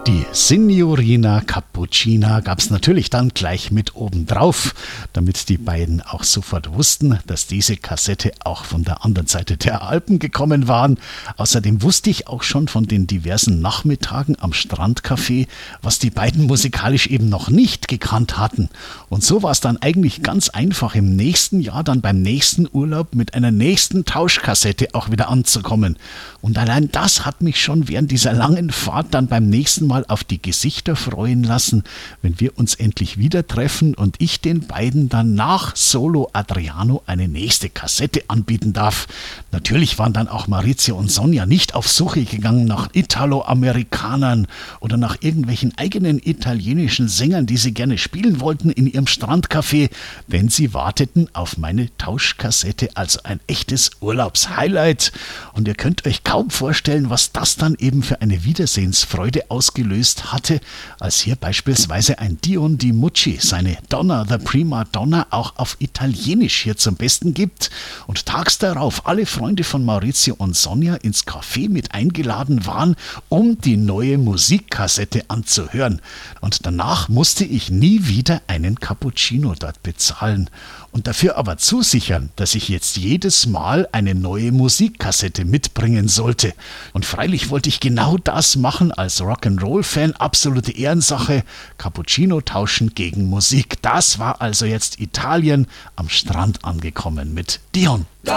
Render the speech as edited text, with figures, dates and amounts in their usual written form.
Die Signorina Cappuccina gab's natürlich dann gleich mit oben drauf, damit die beiden auch sofort wussten, dass diese Kassette auch von der anderen Seite der Alpen gekommen waren. Außerdem wusste ich auch schon von den diversen Nachmittagen am Strandcafé, was die beiden musikalisch eben noch nicht gekannt hatten. Und so war es dann eigentlich ganz einfach, im nächsten Jahr dann beim nächsten Urlaub mit einer nächsten Tauschkassette auch wieder anzukommen. Und allein das hat mich schon während dieser langen Fahrt dann beim nächsten Mal auf die Gesichter freuen lassen, wenn wir uns endlich wieder treffen und ich den beiden dann nach Solo Adriano eine nächste Kassette anbieten darf. Natürlich waren dann auch Maurizio und Sonja nicht auf Suche gegangen nach Italo-Amerikanern oder nach irgendwelchen eigenen italienischen Sängern, die sie gerne spielen wollten in ihrem Strandcafé, denn sie warteten auf meine Tauschkassette als ein echtes Urlaubshighlight. Und ihr könnt euch kaum vorstellen, was das dann eben für eine Wiedersehensfreude ausgelöst hatte, als hier beispielsweise ein Dion Di Mucci seine Donna the Prima Donna auch auf Italienisch hier zum Besten gibt und tags darauf alle Freunde von Maurizio und Sonja ins Café mit eingeladen waren, um die neue Musikkassette anzuhören. Und danach musste ich nie wieder einen Cappuccino dort bezahlen und dafür aber zusichern, dass ich jetzt jedes Mal eine neue Musikkassette mitbringen sollte. Und freilich wollte ich genau das machen als Rock'n'Roll-Fan, absolute Ehrensache, Cappuccino tauschen gegen Musik. Das war also jetzt Italien am Strand angekommen mit Dion.